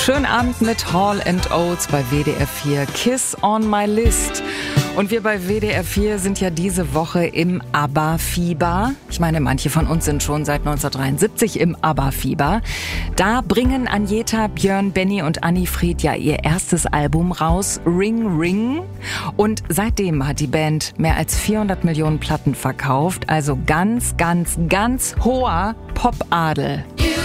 Schönen Abend mit Hall & Oates bei WDR 4. Kiss on my list. Und wir bei WDR 4 sind ja diese Woche im ABBA-Fieber. Ich meine, manche von uns sind schon seit 1973 im ABBA-Fieber. Da bringen Agneta, Björn, Benny und Anni-Fried ja ihr erstes Album raus, Ring Ring. Und seitdem hat die Band mehr als 400 Millionen Platten verkauft. Also ganz, ganz, ganz hoher Popadel.